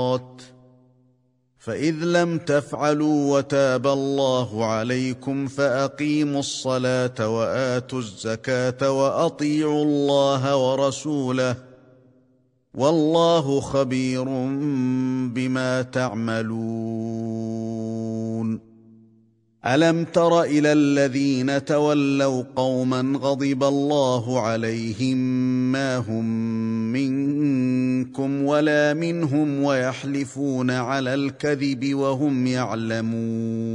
فإذ لم تفعلوا وتاب الله عليكم فأقيموا الصلاة وآتوا الزكاة وأطيعوا الله ورسوله والله خبير بما تعملون. ألم تر إلى الذين تولوا قوما غضب الله عليهم ما هم منكم ولا منهم ويحلفون على الكذب وهم يعلمون.